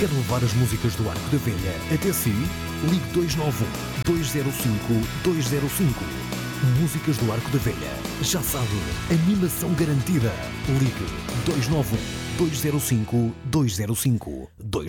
Quer levar as músicas do Arco da Velha até si? Ligue 291-205-205. Músicas do Arco da Velha. Já sabe, animação garantida. Ligue 291-205-205.